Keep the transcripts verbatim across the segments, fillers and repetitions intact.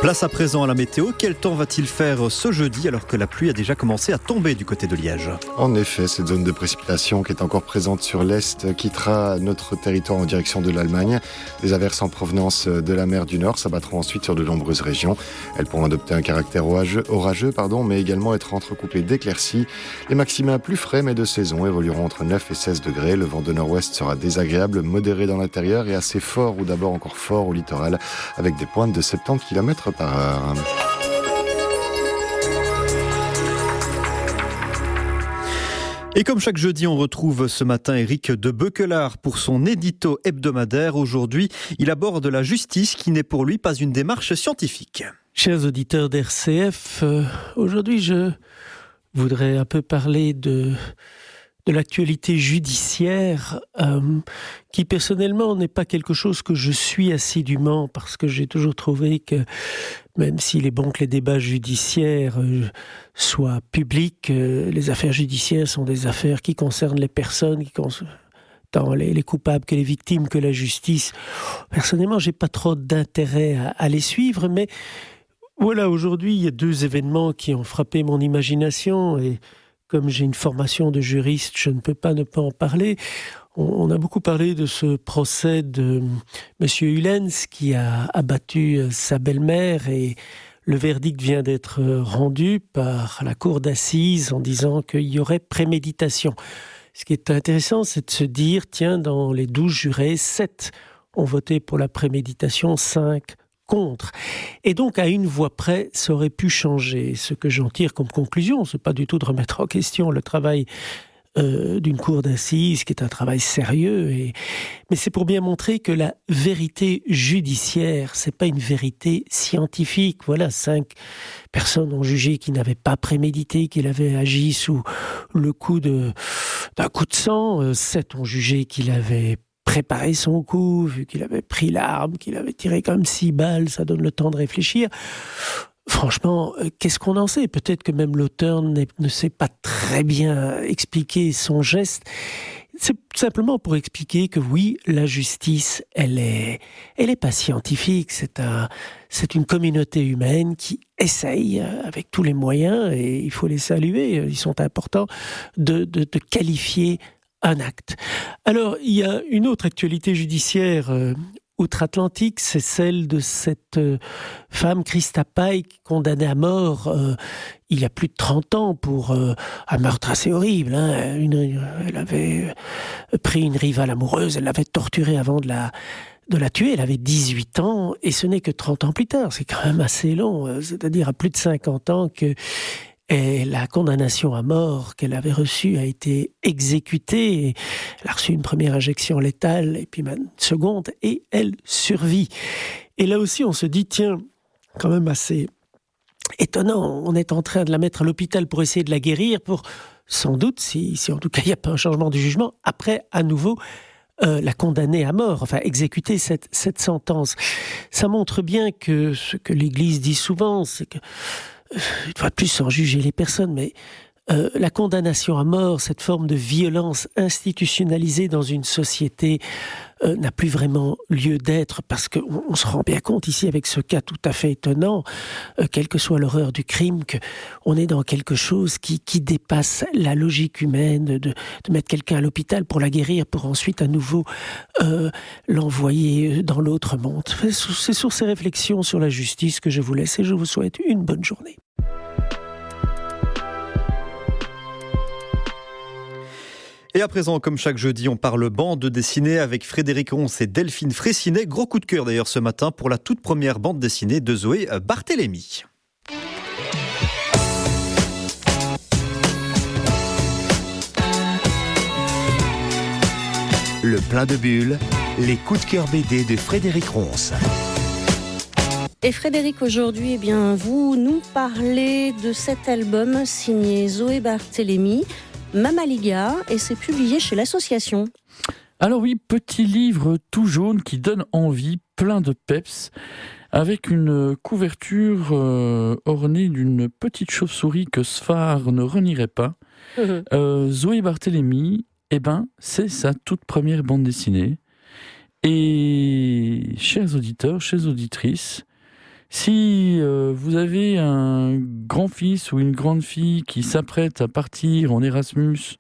Place à présent à la météo. Quel temps va-t-il faire ce jeudi alors que la pluie a déjà commencé à tomber du côté de Liège ? En effet, cette zone de précipitation qui est encore présente sur l'Est quittera notre territoire en direction de l'Allemagne. Les averses en provenance de la mer du Nord s'abattront ensuite sur de nombreuses régions. Elles pourront adopter un caractère orageux, orageux pardon, mais également être entrecoupées d'éclaircies. Les maxima plus frais mais de saison évolueront entre neuf et seize degrés. Le vent de nord-ouest sera désagréable, modéré dans l'intérieur et assez fort ou d'abord encore fort au littoral avec des pointes de soixante-dix kilomètres par heure. Et comme chaque jeudi, on retrouve ce matin Éric de Beuquelard pour son édito hebdomadaire. Aujourd'hui, il aborde la justice qui n'est pour lui pas une démarche scientifique. Chers auditeurs d'R C F, euh, aujourd'hui je voudrais un peu parler de, de l'actualité judiciaire euh, qui personnellement n'est pas quelque chose que je suis assidûment parce que j'ai toujours trouvé que même s'il est bon que les débats judiciaires euh, soient publics, euh, les affaires judiciaires sont des affaires qui concernent les personnes, qui concernent tant les, les coupables que les victimes, que la justice. Personnellement, j'ai pas trop d'intérêt à, à les suivre, mais voilà, aujourd'hui, il y a deux événements qui ont frappé mon imagination et comme j'ai une formation de juriste, je ne peux pas ne pas en parler. On, on a beaucoup parlé de ce procès de M. Hulens qui a abattu sa belle-mère et le verdict vient d'être rendu par la cour d'assises en disant qu'il y aurait préméditation. Ce qui est intéressant, c'est de se dire, tiens, dans les douze jurés, sept ont voté pour la préméditation, cinq contre. Et donc, à une voix près, ça aurait pu changer. Ce que j'en tire comme conclusion, c'est pas du tout de remettre en question le travail euh, d'une cour d'assises, qui est un travail sérieux, et... mais c'est pour bien montrer que la vérité judiciaire, c'est pas une vérité scientifique. Voilà, cinq personnes ont jugé qu'il n'avait pas prémédité, qu'il avait agi sous le coup de, d'un coup de sang. Euh, sept ont jugé qu'il avait préparé son coup, vu qu'il avait pris l'arme, qu'il avait tiré comme six balles, ça donne le temps de réfléchir. Franchement, qu'est-ce qu'on en sait ? Peut-être que même l'auteur ne sait pas très bien expliquer son geste. C'est simplement pour expliquer que oui, la justice, elle est, elle est pas scientifique. C'est un, c'est une communauté humaine qui essaye avec tous les moyens, et il faut les saluer, ils sont importants, de, de, de qualifier un acte. Alors, il y a une autre actualité judiciaire euh, outre-Atlantique, c'est celle de cette euh, femme, Christa Pike, condamnée à mort euh, il y a plus de trente ans pour euh, un meurtre assez horrible. Hein. Une, elle avait pris une rivale amoureuse, elle l'avait torturée avant de la, de la tuer, elle avait dix-huit ans, et ce n'est que trente ans plus tard, c'est quand même assez long, euh, c'est-à-dire à plus de cinquante ans que et la condamnation à mort qu'elle avait reçue a été exécutée. Elle a reçu une première injection létale et puis une seconde, et elle survit. Et là aussi, on se dit, tiens, quand même assez étonnant, on est en train de la mettre à l'hôpital pour essayer de la guérir, pour sans doute, si, si en tout cas il n'y a pas un changement du jugement, après à nouveau Euh, la condamner à mort, enfin exécuter cette, cette sentence. Ça montre bien que ce que l'Église dit souvent, c'est que une fois de plus, sans juger les personnes, mais euh, la condamnation à mort, cette forme de violence institutionnalisée dans une société euh, n'a plus vraiment lieu d'être, parce qu'on on se rend bien compte ici avec ce cas tout à fait étonnant, euh, quelle que soit l'horreur du crime, qu'on est dans quelque chose qui, qui dépasse la logique humaine, de, de mettre quelqu'un à l'hôpital pour la guérir, pour ensuite à nouveau euh, l'envoyer dans l'autre monde. C'est sur ces réflexions sur la justice que je vous laisse et je vous souhaite une bonne journée. Et à présent, comme chaque jeudi, on parle bande dessinée avec Frédéric Ronce et Delphine Fraissinet. Gros coup de cœur d'ailleurs ce matin pour la toute première bande dessinée de Zoé Barthélemy. Le plein de bulles, les coups de cœur B D de Frédéric Ronce. Et Frédéric, aujourd'hui, eh bien, vous nous parlez de cet album signé Zoé Barthélemy, Mamaliga, et c'est publié chez l'association. Alors oui, petit livre tout jaune qui donne envie, plein de peps, avec une couverture euh, ornée d'une petite chauve-souris que Sfar ne renierait pas. Mmh. Euh, Zoé Barthélemy, eh ben, c'est sa toute première bande dessinée. Et chers auditeurs, chères auditrices, Si euh, vous avez un grand-fils ou une grande-fille qui s'apprête à partir en Erasmus,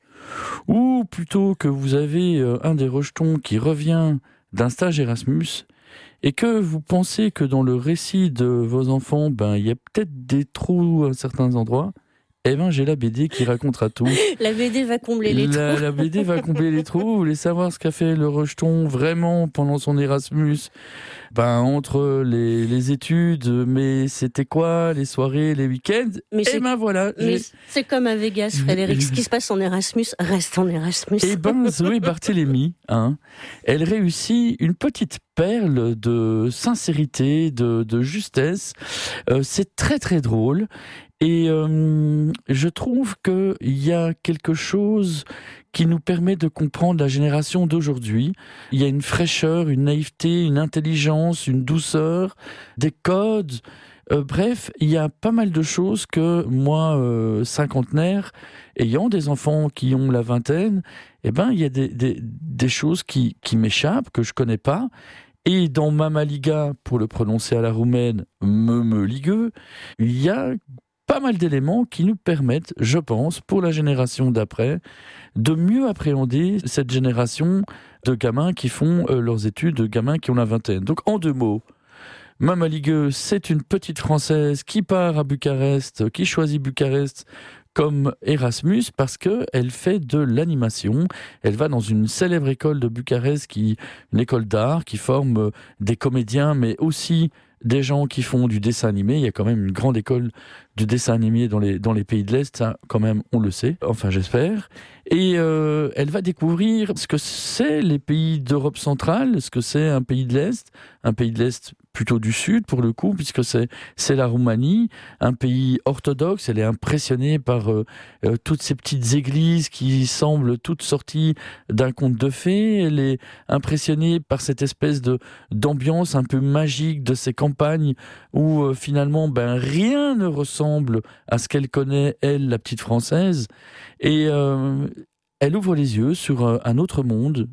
ou plutôt que vous avez euh, un des rejetons qui revient d'un stage Erasmus, et que vous pensez que dans le récit de vos enfants, ben, il y a peut-être des trous à certains endroits, eh ben, j'ai la B D qui racontera tout. La B D va combler les la, trous. La B D va combler les trous. Vous voulez savoir ce qu'a fait le rejeton vraiment pendant son Erasmus, ben, entre les, les études, mais c'était quoi, les soirées, les week-ends. Mais et ben voilà. Mais c'est comme à Vegas, Frédéric. Ce qui se passe en Erasmus reste en Erasmus. Et ben, Zoé Barthélemy, hein, elle réussit une petite perle de sincérité, de, de justesse. Euh, c'est très très drôle. Et euh, je trouve qu'il y a quelque chose qui nous permet de comprendre la génération d'aujourd'hui. Il y a une fraîcheur, une naïveté, une intelligence, une douceur, des codes. Euh, bref, il y a pas mal de choses que moi, euh, cinquantenaire, ayant des enfants qui ont la vingtaine, eh ben, il y a des, des, des choses qui, qui m'échappent, que je connais pas. Et dans Mama Liga, pour le prononcer à la roumaine, Meme Ligueux, il y a pas mal d'éléments qui nous permettent, je pense, pour la génération d'après, de mieux appréhender cette génération de gamins qui font euh, leurs études, de gamins qui ont la vingtaine. Donc, en deux mots, Mama Ligueux, c'est une petite Française qui part à Bucarest, qui choisit Bucarest comme Erasmus parce qu'elle fait de l'animation. Elle va dans une célèbre école de Bucarest, qui, une école d'art qui forme des comédiens, mais aussi des gens qui font du dessin animé. Il y a quand même une grande école du dessin animé dans les, dans les pays de l'Est, ça quand même on le sait, enfin j'espère. Et euh, elle va découvrir ce que c'est les pays d'Europe centrale, ce que c'est un pays de l'Est, un pays de l'Est plutôt du Sud pour le coup, puisque c'est, c'est la Roumanie, un pays orthodoxe. Elle est impressionnée par euh, euh, toutes ces petites églises qui semblent toutes sorties d'un conte de fées. Elle est impressionnée par cette espèce de, d'ambiance un peu magique de ces campagnes où euh, finalement ben, rien ne ressemble à ce qu'elle connaît, elle, la petite Française. Et euh, elle ouvre les yeux sur un autre monde,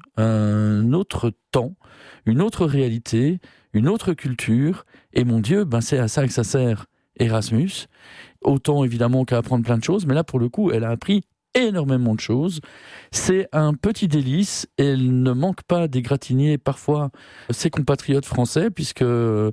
un autre temps, une autre réalité, une autre culture. Et mon Dieu, ben c'est à ça que ça sert Erasmus. Autant évidemment qu'à apprendre plein de choses, mais là pour le coup, elle a appris énormément de choses. C'est un petit délice. Elle ne manque pas d'égratigner parfois ses compatriotes français, puisque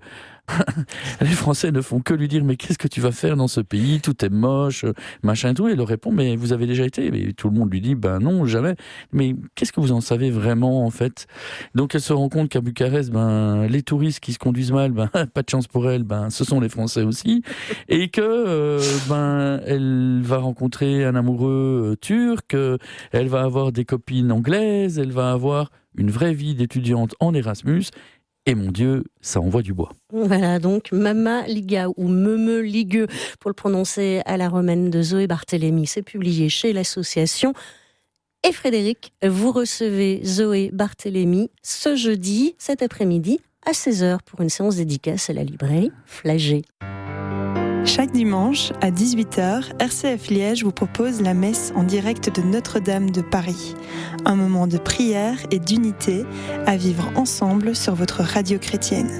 les Français ne font que lui dire « mais qu'est-ce que tu vas faire dans ce pays ? Tout est moche, machin et tout ». Et elle leur répond « mais vous avez déjà été ?» Et tout le monde lui dit « ben non, jamais. Mais qu'est-ce que vous en savez vraiment en fait ?» Donc elle se rend compte qu'à Bucarest, ben, les touristes qui se conduisent mal, ben, pas de chance pour elle, ben, ce sont les Français aussi. Et que euh, ben, elle va rencontrer un amoureux euh, turc, euh, elle va avoir des copines anglaises, elle va avoir une vraie vie d'étudiante en Erasmus. Et mon Dieu, ça envoie du bois. Voilà, donc Mama Liga ou Meme Ligueux, pour le prononcer à la romaine, de Zoé Barthélemy. C'est publié chez l'association. Et Frédéric, vous recevez Zoé Barthélemy ce jeudi, cet après-midi, à seize heures, pour une séance dédicace à la librairie Flagey. Chaque dimanche, à dix-huit heures, R C F Liège vous propose la messe en direct de Notre-Dame de Paris. Un moment de prière et d'unité à vivre ensemble sur votre radio chrétienne.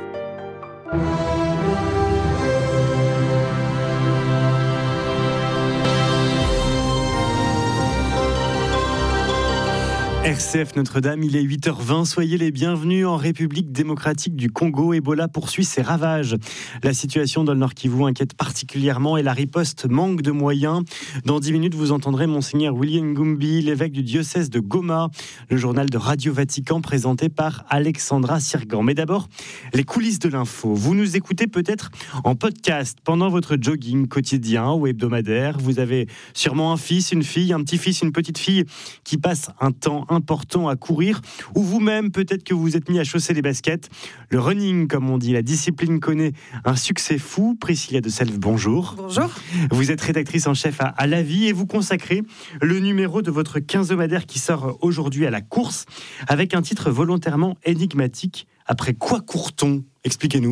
R C F Notre-Dame, il est huit heures vingt, soyez les bienvenus en République démocratique du Congo. Ebola poursuit ses ravages. La situation dans le Nord Kivu inquiète particulièrement et la riposte manque de moyens. Dans dix minutes, vous entendrez Monseigneur William Ngumbi, l'évêque du diocèse de Goma, le journal de Radio Vatican présenté par Alexandra Sirgan. Mais d'abord, les coulisses de l'info. Vous nous écoutez peut-être en podcast pendant votre jogging quotidien ou hebdomadaire. Vous avez sûrement un fils, une fille, un petit-fils, une petite-fille qui passe un temps important à courir, ou vous-même, peut-être que vous vous êtes mis à chausser les baskets. Le running, comme on dit, la discipline connaît un succès fou. Priscilla de Selve, bonjour. Bonjour. Vous êtes rédactrice en chef à, à La Vie et vous consacrez le numéro de votre quinzomadaire qui sort aujourd'hui à la course, avec un titre volontairement énigmatique. Après quoi court-on ? Expliquez-nous.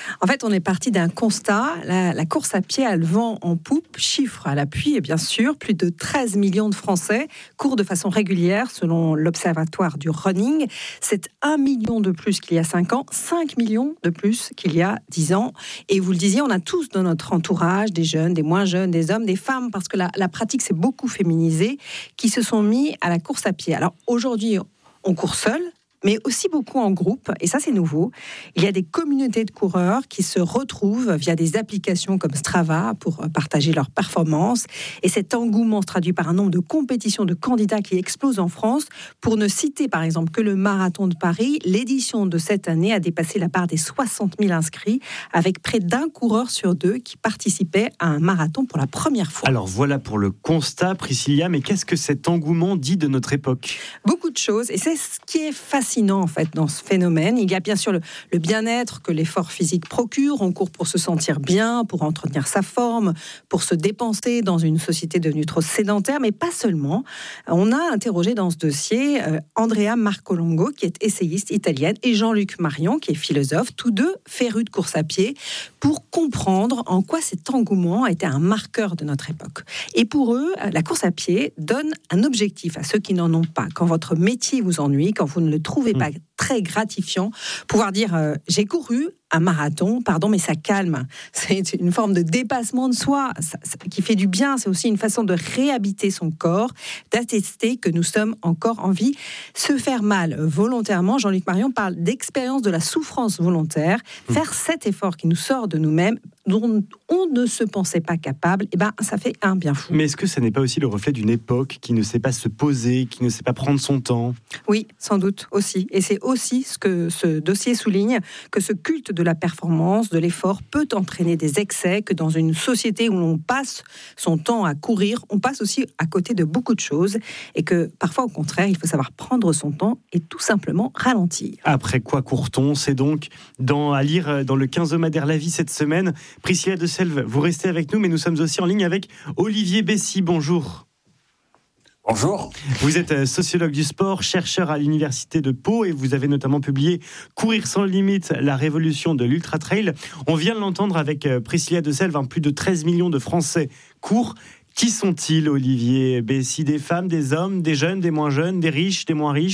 En fait, on est parti d'un constat. La, la course à pied a le vent en poupe, chiffre à l'appui, et bien sûr, plus de treize millions de Français courent de façon régulière, selon l'Observatoire du Running. C'est un million de plus qu'il y a cinq ans, cinq millions de plus qu'il y a dix ans. Et vous le disiez, on a tous dans notre entourage, des jeunes, des moins jeunes, des hommes, des femmes, parce que la, la pratique s'est beaucoup féminisée, qui se sont mis à la course à pied. Alors aujourd'hui, on court seul, mais aussi beaucoup en groupe, et ça c'est nouveau. Il y a des communautés de coureurs qui se retrouvent via des applications comme Strava pour partager leurs performances, et cet engouement se traduit par un nombre de compétitions de candidats qui explose en France. Pour ne citer par exemple que le marathon de Paris, l'édition de cette année a dépassé la barre des soixante mille inscrits, avec près d'un coureur sur deux qui participait à un marathon pour la première fois. Alors voilà pour le constat, Priscilla, mais qu'est-ce que cet engouement dit de notre époque ? Beaucoup de choses, et c'est ce qui est fascinant en fait dans ce phénomène. Il y a bien sûr le, le bien-être que l'effort physique procure. On court pour se sentir bien, pour entretenir sa forme, pour se dépenser dans une société devenue trop sédentaire, mais pas seulement. On a interrogé dans ce dossier euh, Andrea Marcolongo, qui est essayiste italienne, et Jean-Luc Marion, qui est philosophe, tous deux férus de course à pied, pour comprendre en quoi cet engouement a été un marqueur de notre époque. Et pour eux, la course à pied donne un objectif à ceux qui n'en ont pas. Quand votre métier vous ennuie, quand vous ne le trouvez pas très gratifiant, pouvoir dire euh, j'ai couru un marathon, pardon, mais ça calme. C'est une forme de dépassement de soi ça, ça, qui fait du bien. C'est aussi une façon de réhabiter son corps, d'attester que nous sommes encore en vie. Se faire mal volontairement, Jean-Luc Marion parle d'expérience de la souffrance volontaire. Mmh. Faire cet effort qui nous sort de nous-mêmes, dont on ne se pensait pas capable, eh ben, ça fait un bien fou. Mais est-ce que ça n'est pas aussi le reflet d'une époque qui ne sait pas se poser, qui ne sait pas prendre son temps ? Oui, sans doute aussi. Et c'est aussi ce que ce dossier souligne, que ce culte de la performance, de l'effort, peut entraîner des excès, que dans une société où l'on passe son temps à courir, on passe aussi à côté de beaucoup de choses, et que parfois, au contraire, il faut savoir prendre son temps et tout simplement ralentir. Après quoi court-on ? C'est donc dans, à lire dans le quinzomadaire La Vie cette semaine. Priscilla de Selve, vous restez avec nous, mais nous sommes aussi en ligne avec Olivier Bessy. Bonjour. Bonjour. Vous êtes sociologue du sport, chercheur à l'université de Pau, et vous avez notamment publié Courir sans limite, la révolution de l'ultra-trail. On vient de l'entendre avec Priscilla de Selve, hein, plus de treize millions de Français courent. Qui sont-ils, Olivier Bessy ? Des femmes, des hommes, des jeunes, des moins jeunes, des riches, des moins riches ?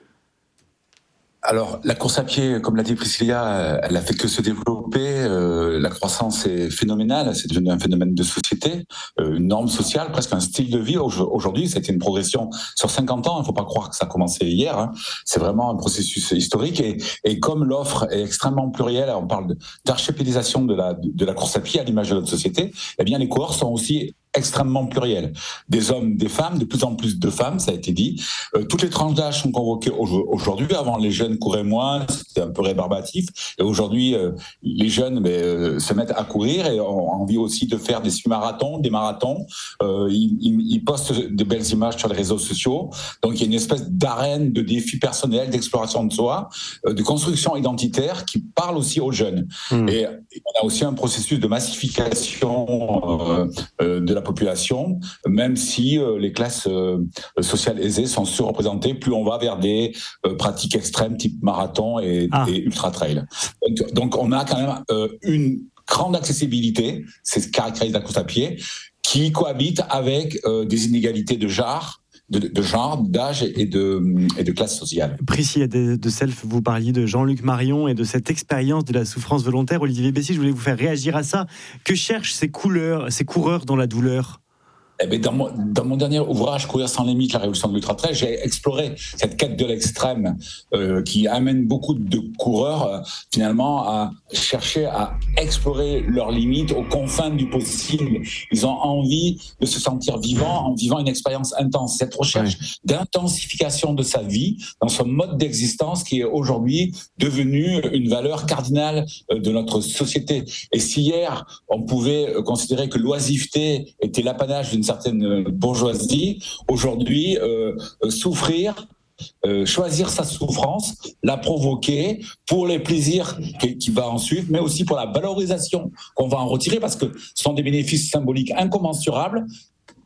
Alors, la course à pied, comme l'a dit Priscilla, elle a fait que se développer. Euh, la croissance est phénoménale. C'est devenu un phénomène de société, euh, une norme sociale, presque un style de vie. Aujourd'hui, c'était une progression sur cinquante ans. Il ne faut pas croire que ça a commencé hier. Hein. C'est vraiment un processus historique. Et, et comme l'offre est extrêmement plurielle, on parle d'archipélisation de la, de la course à pied à l'image de notre société, eh bien, les coureurs sont aussi extrêmement pluriel. Des hommes, des femmes, de plus en plus de femmes, ça a été dit. Euh, toutes les tranches d'âge sont convoquées aujourd'hui. Avant, les jeunes couraient moins, c'était un peu rébarbatif. Et aujourd'hui, euh, les jeunes mais, euh, se mettent à courir et ont envie aussi de faire des semi-marathons, des marathons. Euh, ils, ils, ils postent de belles images sur les réseaux sociaux. Donc, il y a une espèce d'arène de défis personnels, d'exploration de soi, euh, de construction identitaire qui parle aussi aux jeunes. Mmh. Et on a aussi un processus de massification euh, euh, de la population, même si euh, les classes euh, sociales aisées sont surreprésentées, plus on va vers des euh, pratiques extrêmes type marathon et, ah. et ultra-trail. Donc, donc on a quand même euh, une grande accessibilité, c'est ce qui caractérise la course à pied, qui cohabite avec euh, des inégalités de genre, de, de genre, d'âge et de, et de classe sociale. Priscilla de, de Selve, vous parliez de Jean-Luc Marion et de cette expérience de la souffrance volontaire. Olivier Bessy, je voulais vous faire réagir à ça. Que cherchent ces, couleurs, ces coureurs dans la douleur ? Eh bien, dans, mon, dans mon dernier ouvrage, Courir sans limite, la révolution de l'ultra-trail, j'ai exploré cette quête de l'extrême euh, qui amène beaucoup de coureurs euh, finalement à chercher à explorer leurs limites aux confins du possible. Ils ont envie de se sentir vivants en vivant une expérience intense. Cette recherche ouais. d'intensification de sa vie dans son mode d'existence qui est aujourd'hui devenu une valeur cardinale de notre société. Et si hier, on pouvait considérer que l'oisiveté était l'apanage d'une certaine bourgeoisie, aujourd'hui, euh, souffrir, euh, choisir sa souffrance, la provoquer pour les plaisirs qui, qui va ensuite, mais aussi pour la valorisation qu'on va en retirer, parce que ce sont des bénéfices symboliques incommensurables.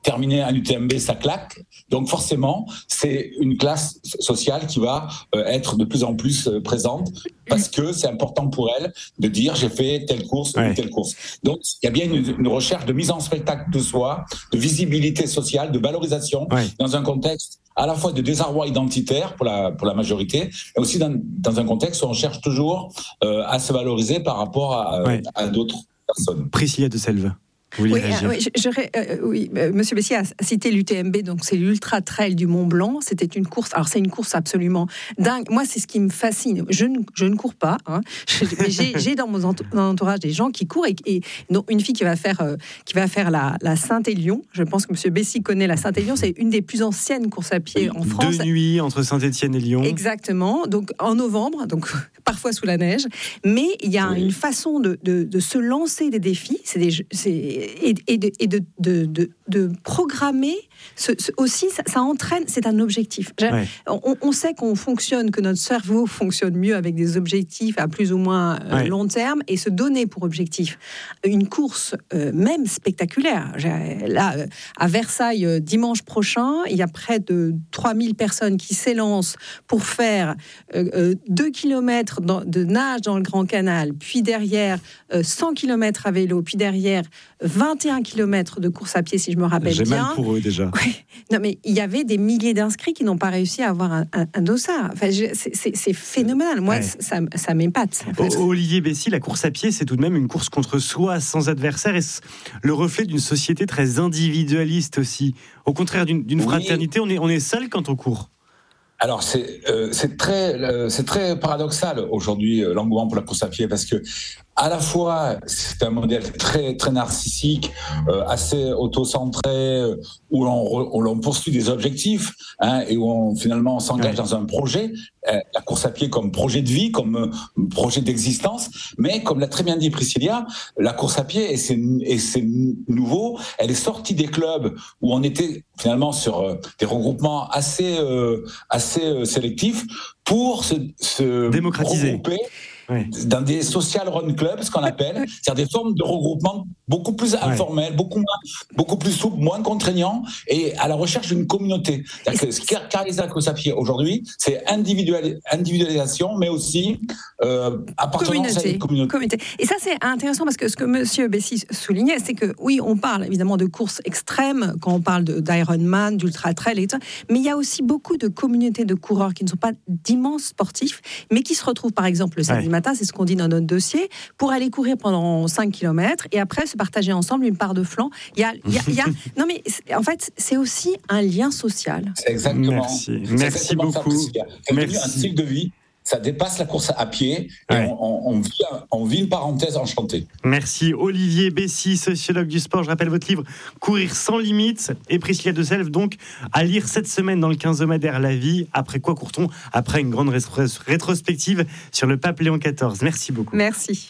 terminer un U T M B, ça claque. Donc forcément, c'est une classe sociale qui va euh, être de plus en plus euh, présente parce que c'est important pour elle de dire j'ai fait telle course ouais. ou telle course. Donc il y a bien une, une recherche de mise en spectacle de soi, de visibilité sociale, de valorisation ouais. dans un contexte à la fois de désarroi identitaire pour la pour la majorité, mais aussi dans, dans un contexte où on cherche toujours euh, à se valoriser par rapport à, ouais. à d'autres personnes. Priscilla de Selve. Oui, euh, oui, je, je, euh, oui euh, Monsieur Bessier a cité l'U T M B, donc c'est l'Ultra Trail du Mont Blanc. C'était une course, alors c'est une course absolument dingue. Moi, c'est ce qui me fascine. Je ne, je ne cours pas, hein. je, mais j'ai, j'ai dans mon entourage des gens qui courent et, et non, une fille qui va faire, euh, qui va faire la, la Saint-Élion. Je pense que Monsieur Bessier connaît la Saint-Élion. C'est une des plus anciennes courses à pied en France. Deux nuits entre Saint-Étienne et Lyon. Exactement. Donc en novembre, donc parfois sous la neige. Mais il y a oui. une façon de, de, de se lancer des défis. C'est des, c'est, et, et de, et de, de, de, de programmer ce, ce, aussi, ça, ça entraîne, c'est un objectif. Ouais. On, on sait qu'on fonctionne, que notre cerveau fonctionne mieux avec des objectifs à plus ou moins euh, ouais. long terme, et se donner pour objectif une course euh, même spectaculaire. Là, euh, à Versailles, euh, dimanche prochain, il y a près de trois mille personnes qui s'élancent pour faire euh, euh, deux kilomètres dans, de nage dans le Grand Canal, puis derrière euh, cent kilomètres à vélo, puis derrière vingt et un kilomètres de course à pied, si je me rappelle J'ai bien. J'ai mal pour eux déjà. Oui. Non, mais il y avait des milliers d'inscrits qui n'ont pas réussi à avoir un, un, un dossard. Enfin, je, c'est, c'est, c'est phénoménal. Moi, ouais. ça, ça m'épate. En fait. Olivier Bessy, la course à pied, c'est tout de même une course contre soi, sans adversaire, et le reflet d'une société très individualiste aussi. Au contraire d'une, d'une oui. fraternité, on est, on est seul quand on court. Alors c'est euh, c'est très euh, c'est très paradoxal aujourd'hui euh, l'engouement pour la course à pied parce que à la fois c'est un modèle très très narcissique, euh, assez auto-centré euh, où l'on où l'on poursuit des objectifs hein, et où on finalement on s'engage ouais. dans un projet, euh, la course à pied comme projet de vie, comme euh, projet d'existence, mais comme l'a très bien dit Priscilla, la course à pied et c'est et c'est nouveau, elle est sortie des clubs où on était finalement sur euh, des regroupements assez euh, assez assez sélectif pour se, se démocratiser. regrouper oui. dans des social run clubs, ce qu'on appelle, c'est-à-dire des formes de regroupement beaucoup plus informelles, ouais. beaucoup moins, beaucoup plus souples, moins contraignants, et à la recherche d'une communauté. C'est-à-dire que ce qui caractérise la course à pied aujourd'hui, c'est individualis- individualisation, mais aussi euh, appartenance à une communauté. communauté. Et ça, c'est intéressant parce que ce que Monsieur Bessy soulignait, c'est que oui, on parle évidemment de courses extrêmes quand on parle de, d'Ironman, d'ultra trail, et tout, mais il y a aussi beaucoup de communautés de coureurs qui ne sont pas d'immenses sportifs, mais qui se retrouvent par exemple le samedi ouais. matin, c'est ce qu'on dit dans notre dossier, pour aller courir pendant cinq kilomètres et après se partager ensemble une part de flanc. Il y a, il y a, il y a... Non mais en fait, c'est aussi un lien social. C'est exactement. Merci, c'est Merci exactement beaucoup. Ça, c'est devenu un style de vie. Ça dépasse la course à pied et ouais. on, on, vit, on vit une parenthèse enchantée. Merci Olivier Bessy, sociologue du sport. Je rappelle votre livre Courir sans limite et Priscilla de Selve, donc à lire cette semaine dans le quinze hebdomadaire La Vie. Après quoi court-on ? Après une grande rétrospective sur le pape Léon quatorze. Merci beaucoup. Merci.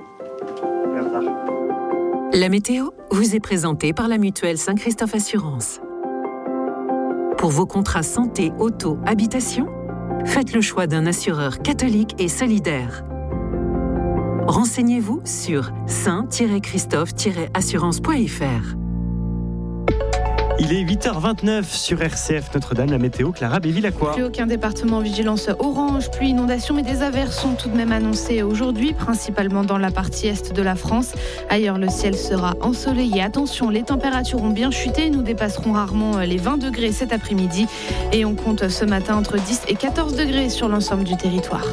La météo vous est présentée par la mutuelle Saint-Christophe Assurance. Pour vos contrats santé, auto, habitation, faites le choix d'un assureur catholique et solidaire. Renseignez-vous sur saint christophe assurance point f r. Il est huit heures vingt-neuf sur R C F Notre-Dame, la météo, Clara Béville-Lacroix. Plus aucun département en vigilance orange, pluie, inondation, mais des averses sont tout de même annoncées aujourd'hui, principalement dans la partie est de la France. Ailleurs, le ciel sera ensoleillé. Attention, les températures ont bien chuté, nous dépasserons rarement les vingt degrés cet après-midi. Et on compte ce matin entre dix et quatorze degrés sur l'ensemble du territoire.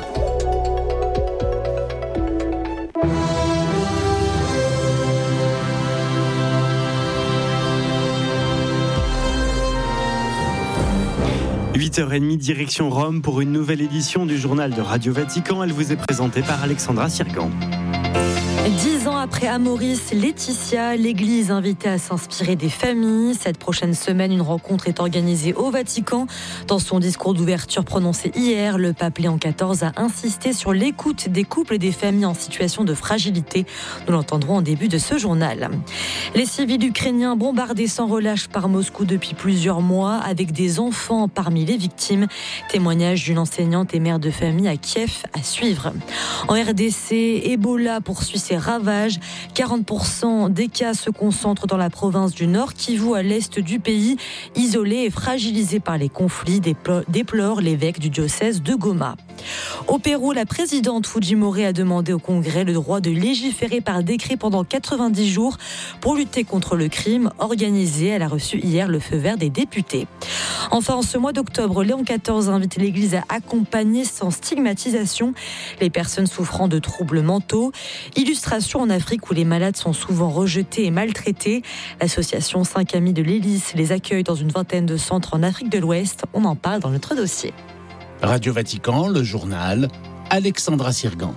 huit heures trente, direction Rome pour une nouvelle édition du journal de Radio Vatican. Elle vous est présentée par Alexandra Sirgan. Dix ans après Amoris Laetitia, l'Église invitée à s'inspirer des familles. Cette prochaine semaine, une rencontre est organisée au Vatican. Dans son discours d'ouverture prononcé hier, le pape Léon quatorze a insisté sur l'écoute des couples et des familles en situation de fragilité. Nous l'entendrons en début de ce journal. Les civils ukrainiens bombardés sans relâche par Moscou depuis plusieurs mois, avec des enfants parmi les victimes. Témoignage d'une enseignante et mère de famille à Kiev à suivre. En R D C, Ebola poursuit ses ces ravages. quarante pour cent des cas se concentrent dans la province du Nord Kivu, à l'est du pays, isolé et fragilisé par les conflits, déplore l'évêque du diocèse de Goma. Au Pérou, la présidente Fujimori a demandé au Congrès le droit de légiférer par décret pendant quatre-vingt-dix jours pour lutter contre le crime organisé. Elle a reçu hier le feu vert des députés. Enfin, en ce mois d'octobre, Léon quatorze invite l'Église à accompagner sans stigmatisation les personnes souffrant de troubles mentaux. Illustration en Afrique où les malades sont souvent rejetés et maltraités. L'association cinq Amis de l'Hélice les accueille dans une vingtaine de centres en Afrique de l'Ouest. On en parle dans notre dossier. Radio Vatican, le journal, Alexandra Sirgan.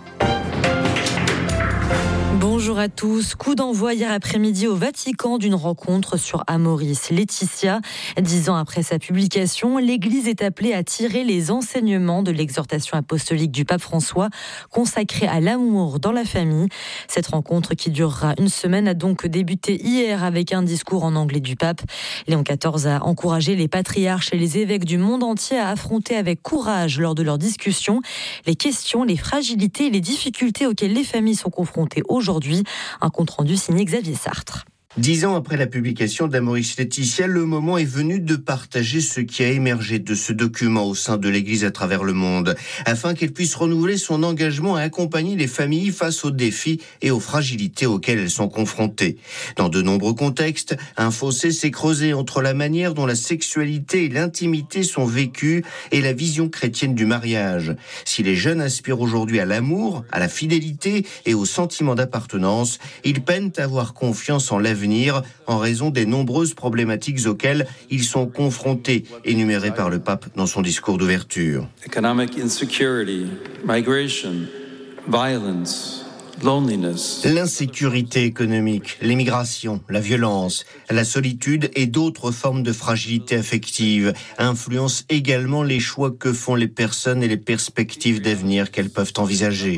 Bonjour à tous. Coup d'envoi hier après-midi au Vatican d'une rencontre sur Amoris Laetitia. Dix ans après sa publication, l'Église est appelée à tirer les enseignements de l'exhortation apostolique du pape François consacrée à l'amour dans la famille. Cette rencontre qui durera une semaine a donc débuté hier avec un discours en anglais du pape. Léon quatorze a encouragé les patriarches et les évêques du monde entier à affronter avec courage lors de leurs discussions les questions, les fragilités et les difficultés auxquelles les familles sont confrontées aujourd'hui. Aujourd'hui, un compte-rendu signé Xavier Sartre. Dix ans après la publication d'Amoris Laetitia, le moment est venu de partager ce qui a émergé de ce document au sein de l'Église à travers le monde, afin qu'elle puisse renouveler son engagement à accompagner les familles face aux défis et aux fragilités auxquelles elles sont confrontées. Dans de nombreux contextes, un fossé s'est creusé entre la manière dont la sexualité et l'intimité sont vécues et la vision chrétienne du mariage. Si les jeunes aspirent aujourd'hui à l'amour, à la fidélité et au sentiment d'appartenance, ils peinent à avoir confiance en l'avenir en raison des nombreuses problématiques auxquelles ils sont confrontés, énumérées par le pape dans son discours d'ouverture. Economic insecurity, migration, violence, loneliness. L'insécurité économique, l'immigration, la violence, la solitude et d'autres formes de fragilité affective influencent également les choix que font les personnes et les perspectives d'avenir qu'elles peuvent envisager.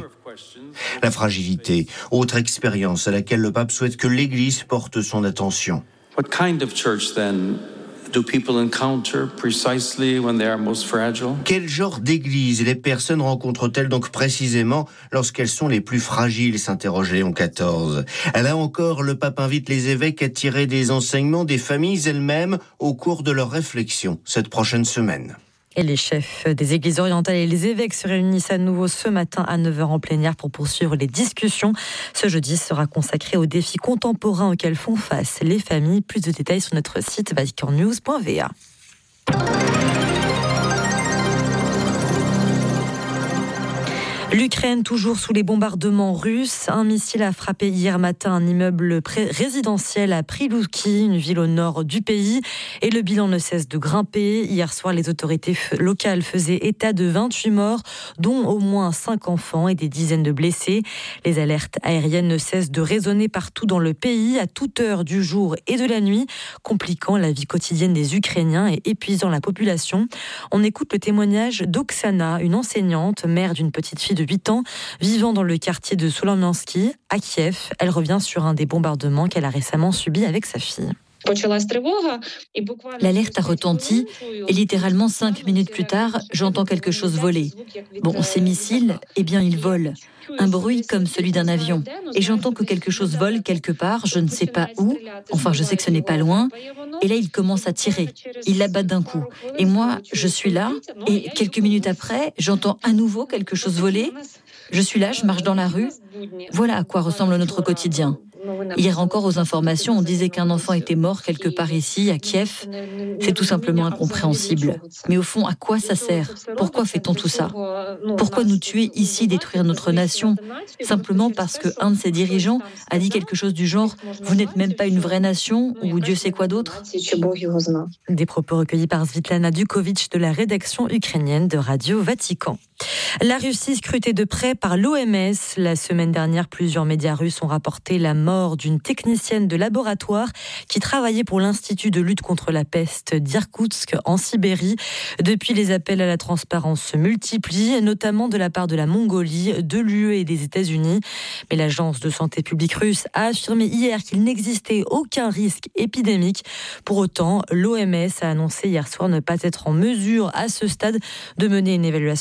La fragilité, autre expérience à laquelle le pape souhaite que l'Église porte son attention. What kind of church then do people encounter precisely when they are most fragile? Quel genre d'église les personnes rencontrent-elles donc précisément lorsqu'elles sont les plus fragiles, s'interroge Léon quatorze. Là encore, le pape invite les évêques à tirer des enseignements des familles elles-mêmes au cours de leurs réflexions cette prochaine semaine. Et les chefs des églises orientales et les évêques se réunissent à nouveau ce matin à neuf heures en plénière pour poursuivre les discussions. Ce jeudi sera consacré aux défis contemporains auxquels font face les familles. Plus de détails sur notre site vatican news point v a. L'Ukraine, toujours sous les bombardements russes. Un missile a frappé hier matin un immeuble résidentiel à Prilouki, une ville au nord du pays. Et le bilan ne cesse de grimper. Hier soir, les autorités locales faisaient état de vingt-huit morts, dont au moins cinq enfants et des dizaines de blessés. Les alertes aériennes ne cessent de résonner partout dans le pays, à toute heure du jour et de la nuit, compliquant la vie quotidienne des Ukrainiens et épuisant la population. On écoute le témoignage d'Oksana, une enseignante, mère d'une petite fille de huit ans, vivant dans le quartier de Solomiansky, à Kiev. Elle revient sur un des bombardements qu'elle a récemment subi avec sa fille. L'alerte a retenti et littéralement cinq minutes plus tard, j'entends quelque chose voler. Bon, ces missiles, eh bien ils volent. Un bruit comme celui d'un avion. Et j'entends que quelque chose vole quelque part, je ne sais pas où. Enfin, je sais que ce n'est pas loin. Et là, il commence à tirer. Il l'abattent d'un coup. Et moi, je suis là. Et quelques minutes après, j'entends à nouveau quelque chose voler. Je suis là, je marche dans la rue. Voilà à quoi ressemble notre quotidien. Hier encore, aux informations, on disait qu'un enfant était mort quelque part ici, à Kiev. C'est tout simplement incompréhensible. Mais au fond, à quoi ça sert ? Pourquoi fait-on tout ça ? Pourquoi nous tuer ici, détruire notre nation ? Simplement parce qu'un de ses dirigeants a dit quelque chose du genre « Vous n'êtes même pas une vraie nation » ou « Dieu sait quoi d'autre ?» Des propos recueillis par Svitlana Dukovic de la rédaction ukrainienne de Radio Vatican. La Russie scrutée de près par l'O M S. La semaine dernière, plusieurs médias russes ont rapporté la mort d'une technicienne de laboratoire qui travaillait pour l'Institut de lutte contre la peste d'Irkoutsk en Sibérie. Depuis, les appels à la transparence se multiplient, notamment de la part de la Mongolie, de l'U E et des États-Unis. Mais l'Agence de santé publique russe a affirmé hier qu'il n'existait aucun risque épidémique. Pour autant, l'O M S a annoncé hier soir ne pas être en mesure, à ce stade, de mener une évaluation complète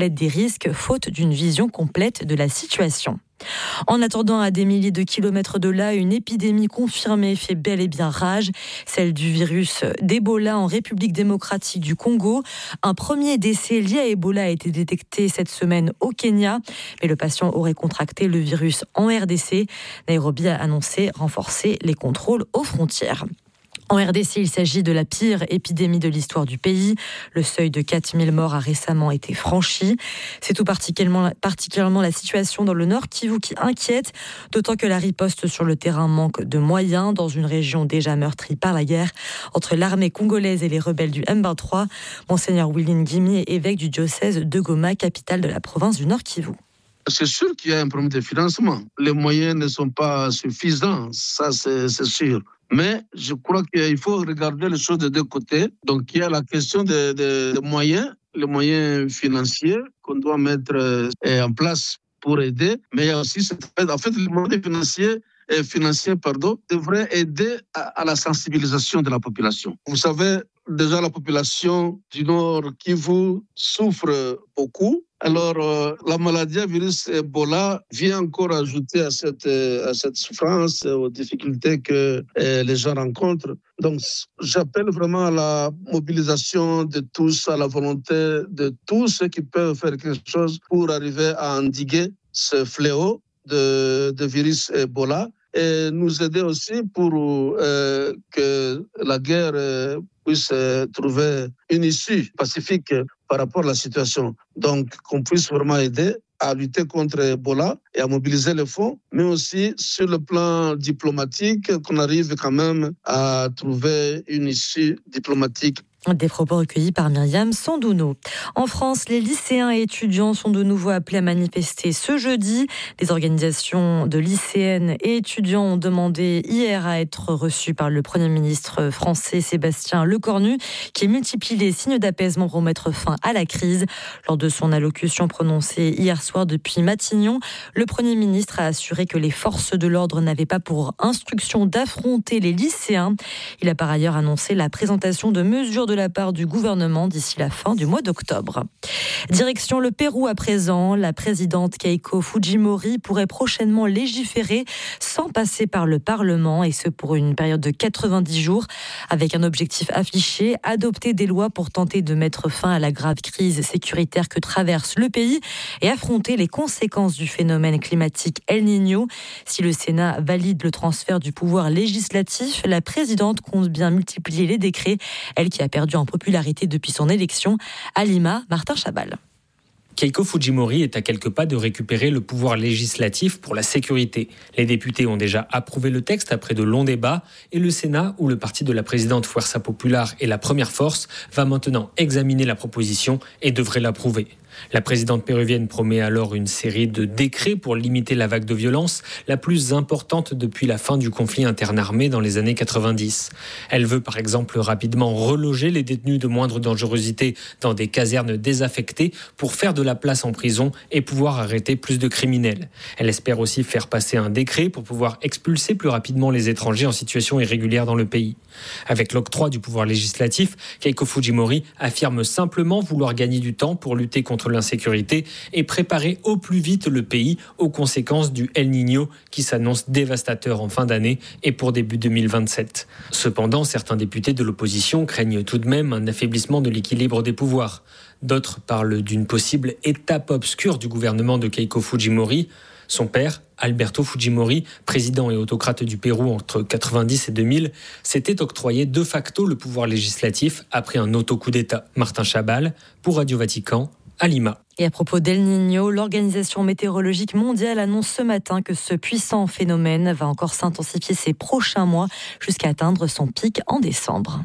complète des risques, faute d'une vision complète de la situation. En attendant, à des milliers de kilomètres de là, une épidémie confirmée fait bel et bien rage, celle du virus d'Ebola en République démocratique du Congo. Un premier décès lié à Ebola a été détecté cette semaine au Kenya, mais le patient aurait contracté le virus en R D C. Nairobi a annoncé renforcer les contrôles aux frontières. En R D C, il s'agit de la pire épidémie de l'histoire du pays. Le seuil de quatre mille morts a récemment été franchi. C'est tout particulièrement, particulièrement la situation dans le Nord Kivu qui inquiète, d'autant que la riposte sur le terrain manque de moyens dans une région déjà meurtrie par la guerre entre l'armée congolaise et les rebelles du M vingt-trois. Monseigneur Willy Ngimi est évêque du diocèse de Goma, capitale de la province du Nord Kivu. C'est sûr qu'il y a un problème de financement. Les moyens ne sont pas suffisants, ça c'est, c'est sûr. Mais je crois qu'il faut regarder les choses de deux côtés. Donc il y a la question des de, de moyens, les moyens financiers qu'on doit mettre euh, en place pour aider. Mais il y a aussi, en fait, les moyens financiers et financiers, pardon, devraient aider à, à la sensibilisation de la population. Vous savez, déjà la population du Nord Kivu souffre beaucoup. Alors, euh, la maladie à virus Ebola vient encore ajouter à cette, à cette souffrance, aux difficultés que euh, les gens rencontrent. Donc, j'appelle vraiment à la mobilisation de tous, à la volonté de tous ceux qui peuvent faire quelque chose pour arriver à endiguer ce fléau de, de virus Ebola et nous aider aussi pour euh, que la guerre euh, puisse euh, trouver une issue pacifique par rapport à la situation. Donc, qu'on puisse vraiment aider à lutter contre Ebola et à mobiliser les fonds, mais aussi sur le plan diplomatique, qu'on arrive quand même à trouver une issue diplomatique. Des propos recueillis par Myriam Sandouno. En France, les lycéens et étudiants sont de nouveau appelés à manifester ce jeudi. Les organisations de lycéennes et étudiants ont demandé hier à être reçus par le Premier ministre français Sébastien Lecornu, qui multiplie les signes d'apaisement pour mettre fin à la crise. Lors de son allocution prononcée hier soir depuis Matignon, le Premier ministre a assuré que les forces de l'ordre n'avaient pas pour instruction d'affronter les lycéens. Il a par ailleurs annoncé la présentation de mesures de de la part du gouvernement d'ici la fin du mois d'octobre. Direction le Pérou à présent. La présidente Keiko Fujimori pourrait prochainement légiférer sans passer par le Parlement, et ce pour une période de quatre-vingt-dix jours, avec un objectif affiché, adopter des lois pour tenter de mettre fin à la grave crise sécuritaire que traverse le pays et affronter les conséquences du phénomène climatique El Niño. Si le Sénat valide le transfert du pouvoir législatif, la présidente compte bien multiplier les décrets, elle qui a perdu en popularité depuis son élection. À Lima, Martin Chabal. Keiko Fujimori est à quelques pas de récupérer le pouvoir législatif pour la sécurité. Les députés ont déjà approuvé le texte après de longs débats et le Sénat, où le parti de la présidente Fuerza Popular est la première force, va maintenant examiner la proposition et devrait l'approuver. La présidente péruvienne promet alors une série de décrets pour limiter la vague de violence, la plus importante depuis la fin du conflit interarmé dans les années quatre-vingt-dix. Elle veut par exemple rapidement reloger les détenus de moindre dangerosité dans des casernes désaffectées pour faire de la place en prison et pouvoir arrêter plus de criminels. Elle espère aussi faire passer un décret pour pouvoir expulser plus rapidement les étrangers en situation irrégulière dans le pays. Avec l'octroi du pouvoir législatif, Keiko Fujimori affirme simplement vouloir gagner du temps pour lutter contre l'insécurité et préparer au plus vite le pays aux conséquences du El Niño qui s'annonce dévastateur en fin d'année et pour début deux mille vingt-sept. Cependant, certains députés de l'opposition craignent tout de même un affaiblissement de l'équilibre des pouvoirs. D'autres parlent d'une possible étape obscure du gouvernement de Keiko Fujimori. Son père, Alberto Fujimori, président et autocrate du Pérou entre quatre-vingt-dix et deux mille, s'était octroyé de facto le pouvoir législatif après un auto-coup d'État. Martin Chabal, pour Radio Vatican, à Lima. Et à propos d'El Niño, l'Organisation météorologique mondiale annonce ce matin que ce puissant phénomène va encore s'intensifier ces prochains mois jusqu'à atteindre son pic en décembre.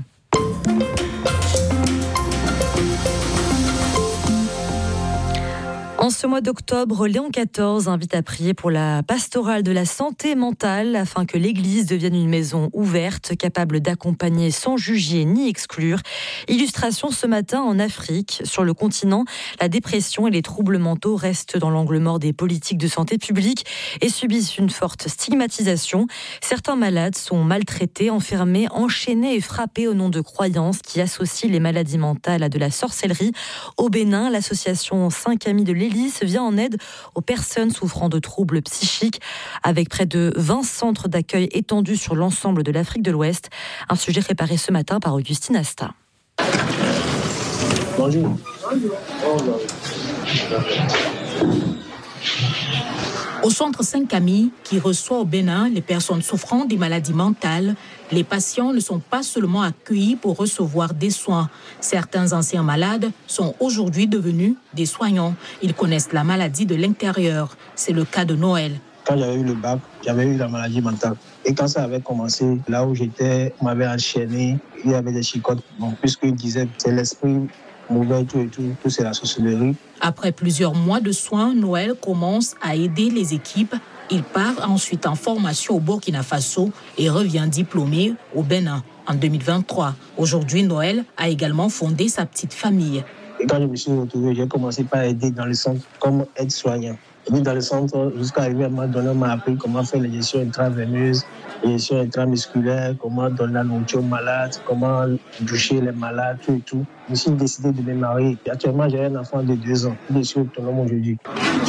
En ce mois d'octobre, Léon quatorze invite à prier pour la pastorale de la santé mentale afin que l'Église devienne une maison ouverte, capable d'accompagner sans juger ni exclure. Illustration ce matin en Afrique. Sur le continent, la dépression et les troubles mentaux restent dans l'angle mort des politiques de santé publique et subissent une forte stigmatisation. Certains malades sont maltraités, enfermés, enchaînés et frappés au nom de croyances qui associent les maladies mentales à de la sorcellerie. Au Bénin, l'association cinq Amis de l'Hélice vient en aide aux personnes souffrant de troubles psychiques avec près de vingt centres d'accueil étendus sur l'ensemble de l'Afrique de l'Ouest. Un sujet préparé ce matin par Augustine Asta. Bonjour. Au centre cinq Amis, qui reçoit au Bénin les personnes souffrant des maladies mentales, les patients ne sont pas seulement accueillis pour recevoir des soins. Certains anciens malades sont aujourd'hui devenus des soignants. Ils connaissent la maladie de l'intérieur. C'est le cas de Noël. Quand j'avais eu le bac, j'avais eu la maladie mentale. Et quand ça avait commencé, là où j'étais, on m'avait enchaîné, il y avait des chicottes. Bon, puisqu'ils disaient c'est l'esprit mauvais, tout et tout, tout c'est la sorcellerie. Après plusieurs mois de soins, Noël commence à aider les équipes. Il part ensuite en formation au Burkina Faso et revient diplômé au Bénin en deux mille vingt-trois. Aujourd'hui, Noël a également fondé sa petite famille. Et quand je me suis retrouvé, j'ai commencé par aider dans le centre comme aide-soignant. Et dans le centre, jusqu'à arriver à un moment donné, on m'a appris comment faire les gestions intraveineuses, les gestions intramusculaires, comment donner la nourriture aux malades, comment doucher les malades, tout et tout. Je me suis décidé de me marier. Et actuellement, j'ai un enfant de deux ans. Je suis autonome aujourd'hui.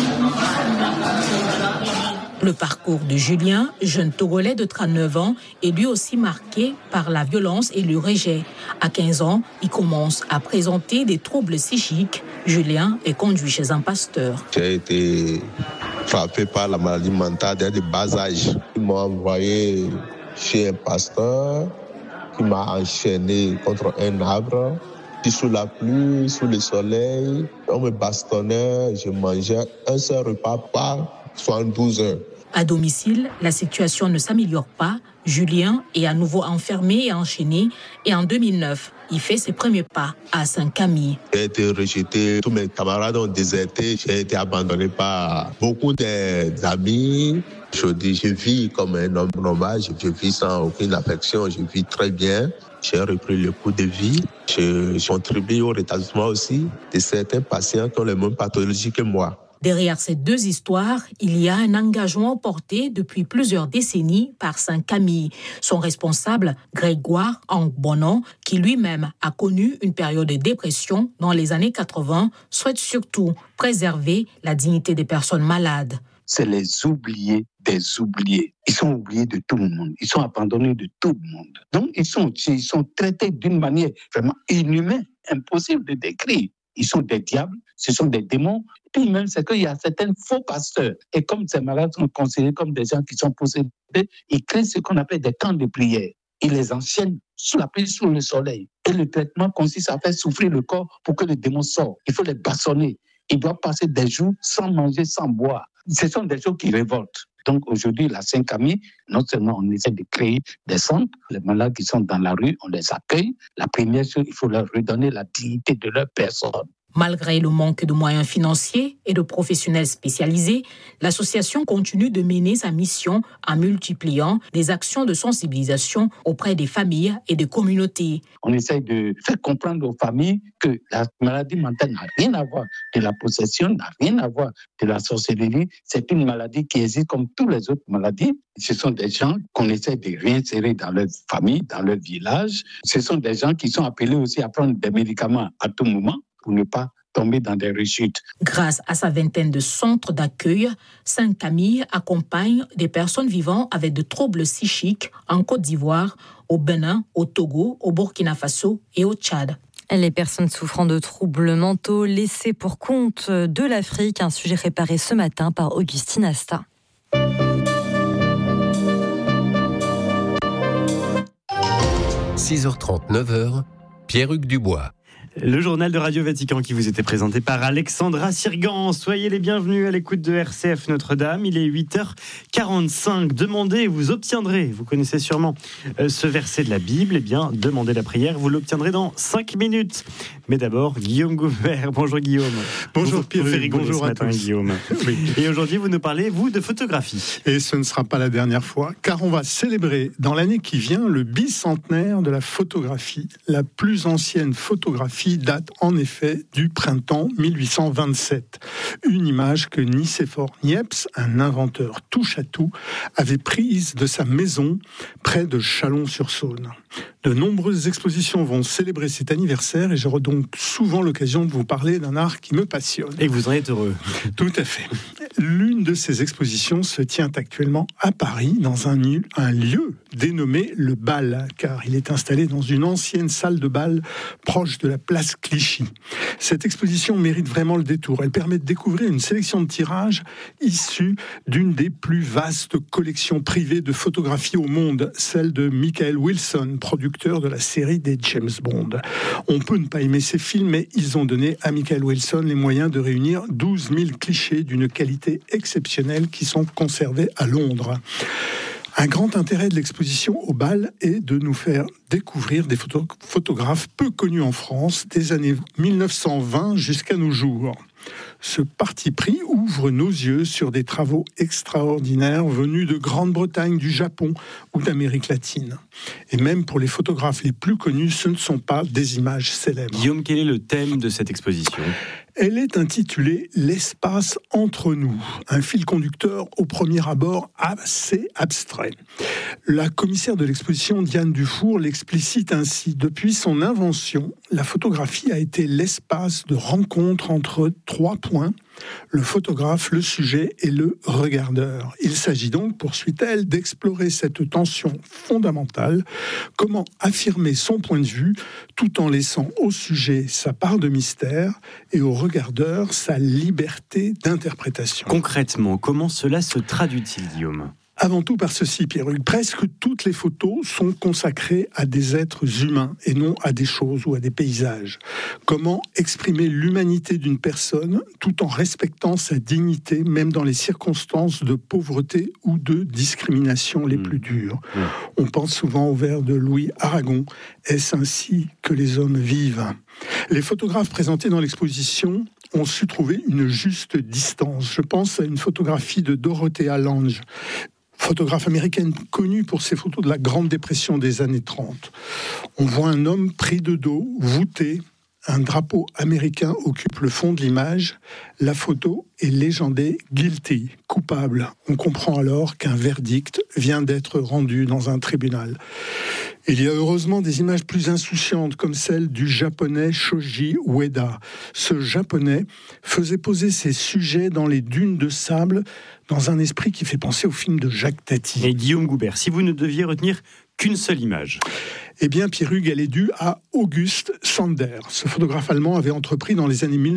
Le parcours de Julien, jeune Togolais de trente-neuf ans, est lui aussi marqué par la violence et le rejet. À quinze ans, il commence à présenter des troubles psychiques. Julien est conduit chez un pasteur. J'ai été frappé par la maladie mentale dès le bas âge. Ils m'ont envoyé chez un pasteur qui m'a enchaîné contre un arbre. Puis sous la pluie, sous le soleil, on me bastonnait, je mangeais un seul repas par soixante-douze heures. À domicile, la situation ne s'améliore pas. Julien est à nouveau enfermé et enchaîné. Et en deux mille neuf, il fait ses premiers pas à cinq Amis. J'ai été rejeté, tous mes camarades ont déserté. J'ai été abandonné par beaucoup d'amis. Je dis, je vis comme un homme normal, je vis sans aucune affection, je vis très bien. J'ai repris le cours de vie. Je, je contribue au rétablissement aussi de certains patients qui ont les mêmes pathologies que moi. Derrière ces deux histoires, il y a un engagement porté depuis plusieurs décennies par cinq Amis. Son responsable, Grégoire Angbonon, qui lui-même a connu une période de dépression dans les années quatre-vingts, souhaite surtout préserver la dignité des personnes malades. C'est les oubliés des oubliés. Ils sont oubliés de tout le monde. Ils sont abandonnés de tout le monde. Donc, ils sont, ils sont traités d'une manière vraiment inhumaine, impossible de décrire. Ils sont des diables, ce sont des démons. Puis même, c'est qu'il y a certains faux pasteurs. Et comme ces malades sont considérés comme des gens qui sont possédés, ils créent ce qu'on appelle des camps de prière. Ils les enchaînent sous la pluie, sous le soleil. Et le traitement consiste à faire souffrir le corps pour que le démon sorte. Il faut les bâillonner. Ils doivent passer des jours sans manger, sans boire. Ce sont des choses qui révoltent. Donc aujourd'hui, la cinq Amis, non seulement on essaie de créer des centres, les malades qui sont dans la rue, on les accueille. La première chose, il faut leur redonner la dignité de leur personne. Malgré le manque de moyens financiers et de professionnels spécialisés, l'association continue de mener sa mission en multipliant des actions de sensibilisation auprès des familles et des communautés. On essaie de faire comprendre aux familles que la maladie mentale n'a rien à voir de la possession, n'a rien à voir de la sorcellerie. C'est une maladie qui existe comme toutes les autres maladies. Ce sont des gens qu'on essaie de réinsérer dans leur famille, dans leur village. Ce sont des gens qui sont appelés aussi à prendre des médicaments à tout moment pour ne pas tomber dans des rechutes. Grâce à sa vingtaine de centres d'accueil, cinq Amis accompagne des personnes vivant avec de troubles psychiques en Côte d'Ivoire, au Bénin, au Togo, au Burkina Faso et au Tchad. Les personnes souffrant de troubles mentaux laissées pour compte de l'Afrique, un sujet préparé ce matin par Augustine Asta. six heures trente, neuf heures, Pierre-Hugues Dubois. Le journal de Radio Vatican qui vous était présenté par Alexandra Sirgan. Soyez les bienvenus à l'écoute de R C F Notre-Dame. Il est huit heures quarante-cinq. Demandez, vous obtiendrez. Vous connaissez sûrement ce verset de la Bible. Eh bien, demandez la prière. Vous l'obtiendrez dans cinq minutes. Mais d'abord, Guillaume Goubert. Bonjour Guillaume. Bonjour Pierre. Bonjour à matin, tous. Guillaume. Oui. Et aujourd'hui, vous nous parlez, vous, de photographie. Et ce ne sera pas la dernière fois, car on va célébrer dans l'année qui vient le bicentenaire de la photographie. La plus ancienne photographie date en effet du printemps mille huit cent vingt-sept. Une image que Nicéphore Niepce, un inventeur touche-à-tout, avait prise de sa maison près de Chalon-sur-Saône. De nombreuses expositions vont célébrer cet anniversaire et j'aurai donc souvent l'occasion de vous parler d'un art qui me passionne. Et vous en êtes heureux. Tout à fait. L'une de ces expositions se tient actuellement à Paris, dans un, un lieu dénommé le Bal, car il est installé dans une ancienne salle de bal proche de la place Clichy. Cette exposition mérite vraiment le détour. Elle permet de découvrir une sélection de tirages issus d'une des plus vastes collections privées de photographies au monde, celle de Michael Wilson, producteur de la série des James Bond. On peut ne pas aimer ces films, mais ils ont donné à Michael Wilson les moyens de réunir douze mille clichés d'une qualité exceptionnelle qui sont conservés à Londres. Un grand intérêt de l'exposition au Bal est de nous faire découvrir des photo- photographes peu connus en France des années mille neuf cent vingt jusqu'à nos jours. Ce parti pris ouvre nos yeux sur des travaux extraordinaires venus de Grande-Bretagne, du Japon ou d'Amérique latine. Et même pour les photographes les plus connus, ce ne sont pas des images célèbres. Guillaume, quel est le thème de cette exposition ? Elle est intitulée « L'espace entre nous », un fil conducteur au premier abord assez abstrait. La commissaire de l'exposition, Diane Dufour, l'explicite ainsi. Depuis son invention, la photographie a été l'espace de rencontre entre trois points, le photographe, le sujet et le regardeur. Il s'agit donc, poursuit-elle, d'explorer cette tension fondamentale, comment affirmer son point de vue tout en laissant au sujet sa part de mystère et au regardeur sa liberté d'interprétation. Concrètement, comment cela se traduit-il, Guillaume ? Avant tout par ceci, Pierre-Hugues, presque toutes les photos sont consacrées à des êtres humains et non à des choses ou à des paysages. Comment exprimer l'humanité d'une personne tout en respectant sa dignité, même dans les circonstances de pauvreté ou de discrimination les mmh. plus dures. Mmh. On pense souvent au vers de Louis Aragon, « Est-ce ainsi que les hommes vivent ?» Les photographes présentés dans l'exposition ont su trouver une juste distance. Je pense à une photographie de Dorothea Lange, photographe américaine connue pour ses photos de la Grande Dépression des années trente. On voit un homme pris de dos, voûté. Un drapeau américain occupe le fond de l'image. La photo est légendée « guilty », coupable. On comprend alors qu'un verdict vient d'être rendu dans un tribunal. Il y a heureusement des images plus insouciantes, comme celle du japonais Shoji Ueda. Ce japonais faisait poser ses sujets dans les dunes de sable, dans un esprit qui fait penser au film de Jacques Tati. Et Guillaume Goubert, si vous ne deviez retenir qu'une seule image. Eh bien, Pierre-Hugues, elle est due à August Sander. Ce photographe allemand avait entrepris dans les années mille